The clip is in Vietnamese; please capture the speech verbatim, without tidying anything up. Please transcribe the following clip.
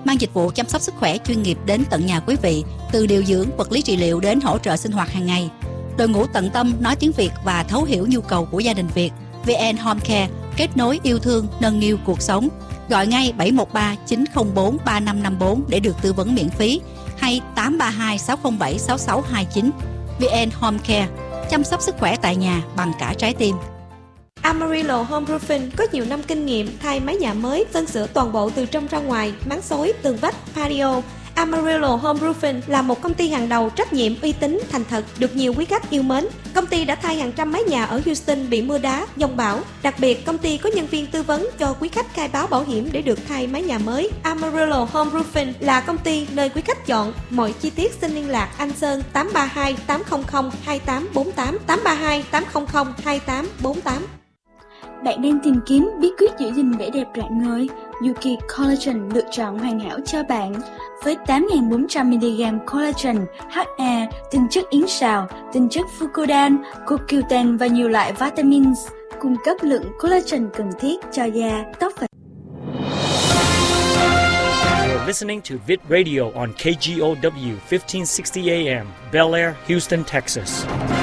mang dịch vụ chăm sóc sức khỏe chuyên nghiệp đến tận nhà quý vị, từ điều dưỡng, vật lý trị liệu đến hỗ trợ sinh hoạt hàng ngày. Đội ngũ tận tâm nói tiếng Việt và thấu hiểu nhu cầu của gia đình Việt. vê en Home Care, kết nối yêu thương, nâng niu cuộc sống. Gọi ngay bảy một ba chín không bốn ba năm năm bốn để được tư vấn miễn phí, hay tám ba hai sáu không bảy sáu sáu hai chín. vê en Home Care, chăm sóc sức khỏe tại nhà bằng cả trái tim. Amarillo Home Roofing có nhiều năm kinh nghiệm thay mái nhà mới, sơn sửa toàn bộ từ trong ra ngoài, máng xối, tường vách, patio. Amarillo Home Roofing là một công ty hàng đầu, trách nhiệm, uy tín, thành thật, được nhiều quý khách yêu mến. Công ty đã thay hàng trăm mái nhà ở Houston bị mưa đá, giông bão. Đặc biệt, công ty có nhân viên tư vấn cho quý khách khai báo bảo hiểm để được thay mái nhà mới. Amarillo Home Roofing là công ty nơi quý khách chọn. Mọi chi tiết xin liên lạc anh Sơn tám ba hai tám không không hai tám bốn tám, tám ba hai tám không không hai tám bốn tám. Bạn đang tìm kiếm bí quyết giữ gìn vẻ đẹp rạng ngời? Yuki Collagen lựa chọn hoàn hảo cho bạn. Với tám nghìn bốn trăm mi-li-gam collagen, hát a, tinh chất yến sào, tinh chất fucodan, cô quy u ten và nhiều loại vitamins, cung cấp lượng collagen cần thiết cho da, tóc và... You're listening to Vid Radio on K G O W fifteen sixty A M, Bel Air, Houston, Texas.